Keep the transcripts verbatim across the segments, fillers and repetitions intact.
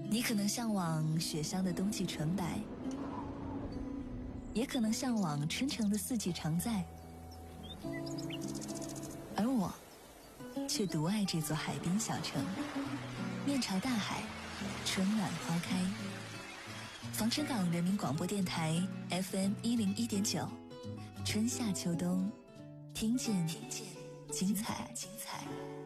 你可能向往雪乡的冬季纯白，也可能向往春城的四季常在，而我却独爱这座海滨小城，面朝大海，春暖花开。防城港人民广播电台 F M 一零一点九，春夏秋冬，听见听见精彩精彩。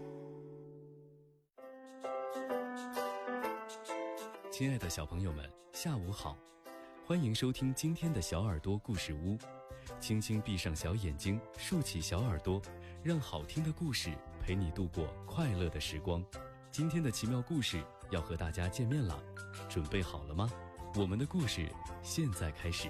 亲爱的小朋友们，下午好，欢迎收听今天的小耳朵故事屋。轻轻闭上小眼睛，竖起小耳朵，让好听的故事陪你度过快乐的时光。今天的奇妙故事要和大家见面了，准备好了吗？我们的故事现在开始。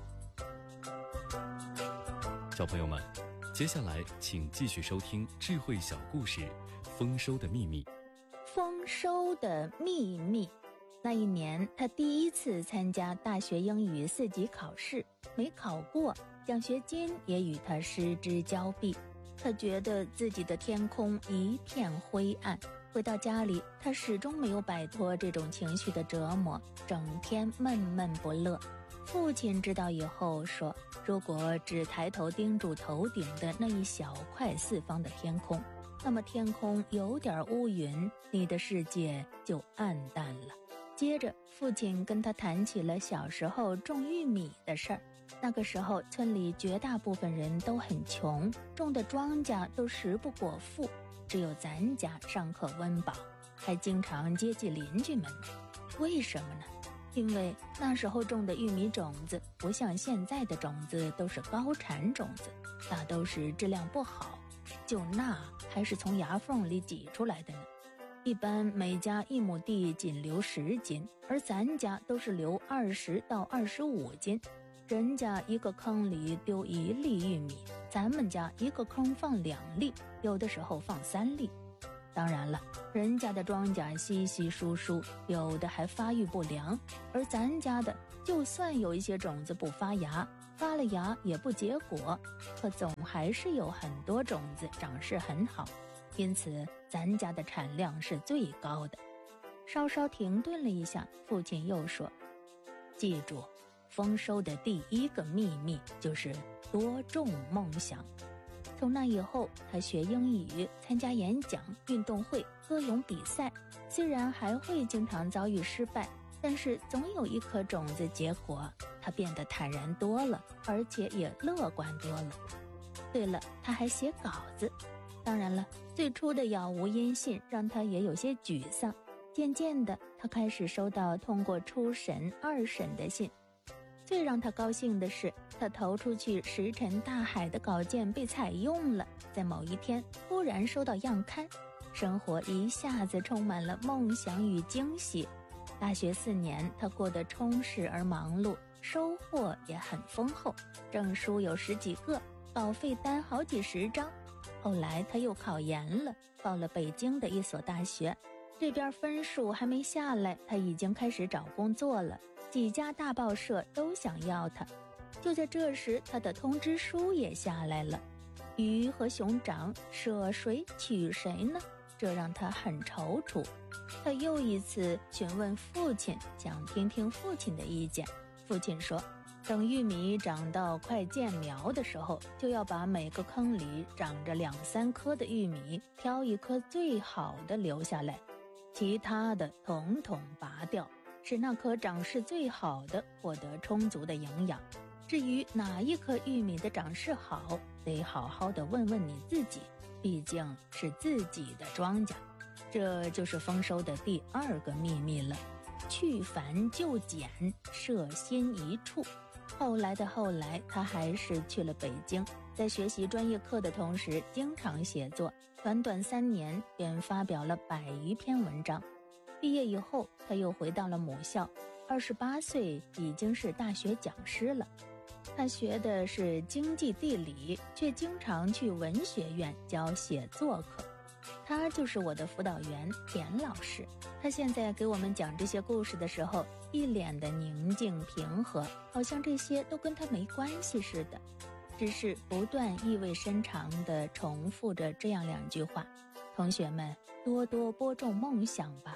小朋友们，接下来请继续收听智慧小故事《丰收的秘密》。 丰收的秘密。那一年，他第一次参加大学英语四级考试，没考过，奖学金也与他失之交臂。他觉得自己的天空一片灰暗。回到家里，他始终没有摆脱这种情绪的折磨，整天闷闷不乐。父亲知道以后说，如果只抬头盯住头顶的那一小块四方的天空，那么天空有点乌云，你的世界就暗淡了。接着父亲跟他谈起了小时候种玉米的事儿。那个时候村里绝大部分人都很穷，种的庄稼都食不果腹，只有咱家尚可温饱，还经常接济邻居们呢。为什么呢？因为那时候种的玉米种子不像现在的种子都是高产种子，大都是质量不好，就那还是从牙缝里挤出来的呢。一般每家一亩地仅留十斤，而咱家都是留二十到二十五斤。人家一个坑里丢一粒玉米，咱们家一个坑放两粒，有的时候放三粒。当然了，人家的庄稼稀稀疏疏，有的还发育不良，而咱家的就算有一些种子不发芽，发了芽也不结果，可总还是有很多种子长势很好，因此咱家的产量是最高的。稍稍停顿了一下，父亲又说，记住，丰收的第一个秘密就是多种梦想。从那以后，他学英语，参加演讲、运动会、歌咏比赛，虽然还会经常遭遇失败，但是总有一颗种子结果，他变得坦然多了，而且也乐观多了。对了，他还写稿子。当然了，最初的杳无音信让他也有些沮丧，渐渐的他开始收到通过初审、二审的信。最让他高兴的是，他投出去石沉大海的稿件被采用了，在某一天突然收到样刊，生活一下子充满了梦想与惊喜。大学四年，他过得充实而忙碌，收获也很丰厚，证书有十几个，稿费单好几十张。后来他又考研了，报了北京的一所大学，这边分数还没下来，他已经开始找工作了，几家大报社都想要他。就在这时，他的通知书也下来了，鱼和熊掌，舍谁取谁呢？这让他很踌躇。他又一次询问父亲，想听听父亲的意见。父亲说，等玉米长到快见苗的时候，就要把每个坑里长着两三颗的玉米挑一颗最好的留下来，其他的统统拔掉，使那颗长势最好的获得充足的营养。至于哪一颗玉米的长势好，得好好的问问你自己，毕竟是自己的庄稼。这就是丰收的第二个秘密了，去繁就简，摄心一处。后来的后来，他还是去了北京，在学习专业课的同时经常写作，短短三年便发表了百余篇文章。毕业以后，他又回到了母校，二十八岁已经是大学讲师了。他学的是经济地理，却经常去文学院教写作课。他就是我的辅导员田老师，他现在给我们讲这些故事的时候，一脸的宁静平和，好像这些都跟他没关系似的，只是不断意味深长地重复着这样两句话：同学们，多多播种梦想吧，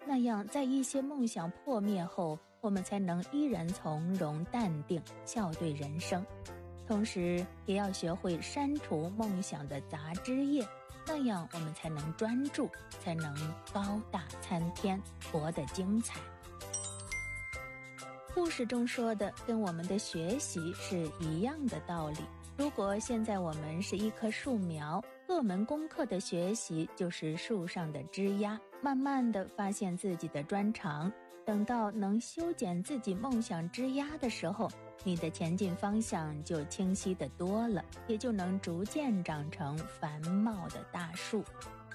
那样在一些梦想破灭后，我们才能依然从容淡定，笑对人生。同时也要学会删除梦想的杂枝叶，那样我们才能专注，才能高大参天，活得精彩。故事中说的跟我们的学习是一样的道理。如果现在我们是一棵树苗，各门功课的学习就是树上的枝丫，慢慢地发现自己的专长，等到能修剪自己梦想枝丫的时候，你的前进方向就清晰得多了，也就能逐渐长成繁茂的大树。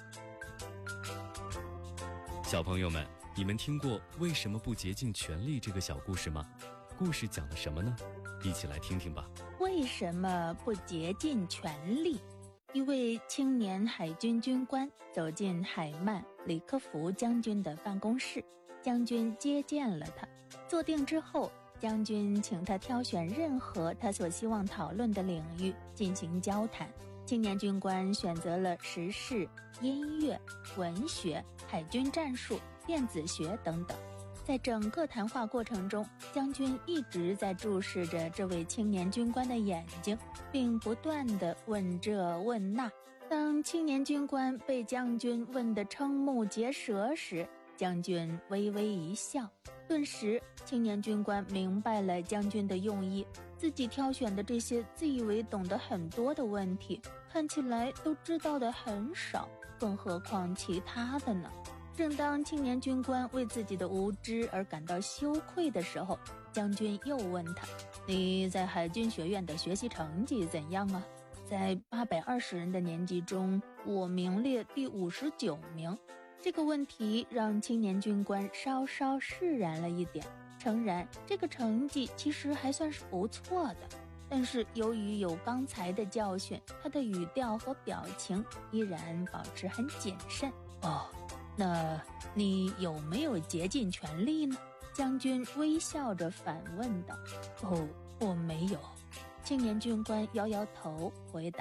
小朋友们，你们听过为什么不竭尽全力这个小故事吗？故事讲了什么呢？一起来听听吧。 为什么不竭尽全力？一位青年海军军官走进海曼里科夫将军的办公室，将军接见了他。坐定之后，将军请他挑选任何他所希望讨论的领域进行交谈。青年军官选择了时事、音乐、文学、海军战术、电子学等等。在整个谈话过程中，将军一直在注视着这位青年军官的眼睛，并不断地问这问那。当青年军官被将军问得瞠目结舌时，将军微微一笑。顿时，青年军官明白了将军的用意，自己挑选的这些自以为懂得很多的问题，看起来都知道的很少，更何况其他的呢？正当青年军官为自己的无知而感到羞愧的时候，将军又问他：你在海军学院的学习成绩怎样啊？在八百二十人的年级中，我名列第五十九名。这个问题让青年军官稍稍释然了一点，诚然这个成绩其实还算是不错的，但是由于有刚才的教训，他的语调和表情依然保持很谨慎。哦，那你有没有竭尽全力呢？将军微笑着反问道。哦，我没有。青年军官摇摇头回答。